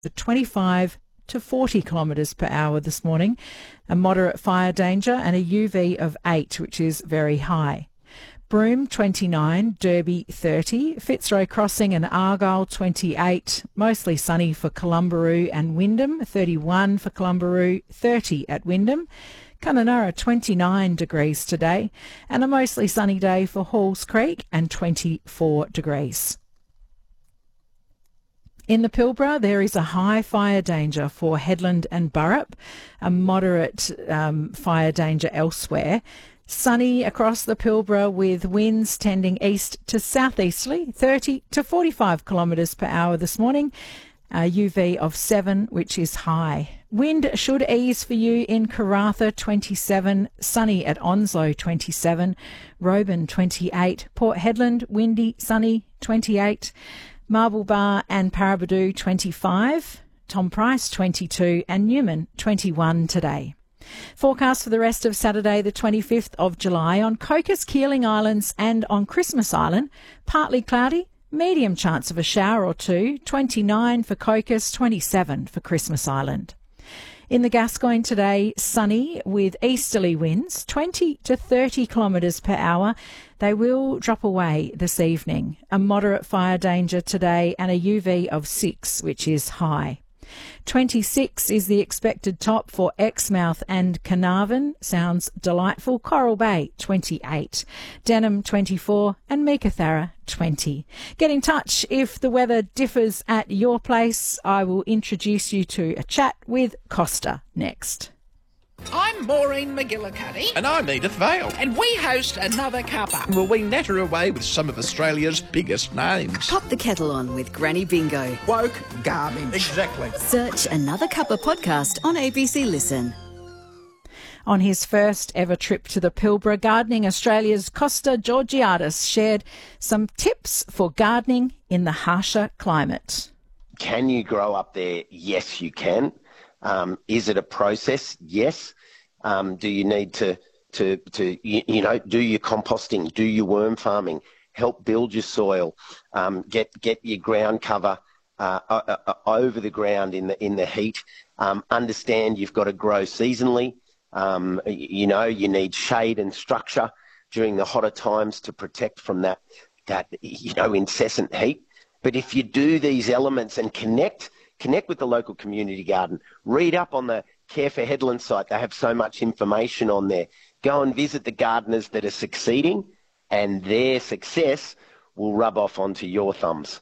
at 25 to 40 kilometres per hour this morning, a moderate fire danger and a UV of 8, which is very high. Broome 29, Derby 30, Fitzroy Crossing and Argyle 28, mostly sunny for Columbaroo and Wyndham, 31 for Columbaroo, 30 at Wyndham. Kununurra 29 degrees today and a mostly sunny day for Halls Creek and 24 degrees. In the Pilbara, there is a high fire danger for Headland and Burrup, a moderate fire danger elsewhere. Sunny across the Pilbara with winds tending east to southeasterly, 30 to 45 kilometres per hour this morning, a UV of 7, which is high. Wind should ease for you in Karratha, 27, sunny at Onslow, 27, Roban, 28, Port Hedland, windy, sunny, 28, Marble Bar and Paraburdoo, 25, Tom Price, 22, and Newman, 21 today. Forecast for the rest of Saturday, the 25th of July, on Cocos, Keeling Islands and on Christmas Island, partly cloudy, medium chance of a shower or two, 29 for Cocos, 27 for Christmas Island. In the Gascoyne today, sunny with easterly winds, 20 to 30 kilometres per hour. They will drop away this evening. A moderate fire danger today and a UV of 6, which is high. 26 is the expected top for Exmouth and Carnarvon. Sounds delightful. Coral Bay, 28. Denham, 24. And Meekatharra, 20. Get in touch if the weather differs at your place. I will introduce you to a chat with Costa next. I'm Maureen McGillicuddy. And I'm Edith Vale. And we host Another Cuppa. Will we natter away with some of Australia's biggest names? Pop the kettle on with Granny Bingo. Woke garbage. Exactly. Search Another Cuppa podcast on ABC Listen. On his first ever trip to the Pilbara, Gardening Australia's Costa Georgiadis shared some tips for gardening in the harsher climate. Can you grow up there? Yes, you can. Is it a process? Yes. Do you need to do your composting, do your worm farming, help build your soil, get your ground cover over the ground in the heat. Understand you've got to grow seasonally. You need shade and structure during the hotter times to protect from that incessant heat. But if you do these elements and connect with the local community garden, read up on the Care for Headland site. They have so much information on there. Go and visit the gardeners that are succeeding, and their success will rub off onto your thumbs.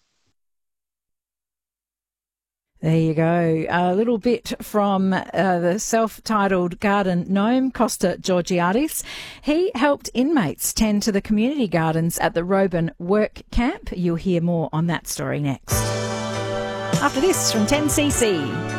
There you go. A little bit from the self-titled garden gnome, Costa Georgiadis. He helped inmates tend to the community gardens at the Roban Work Camp. You'll hear more on that story next. After this from 10cc.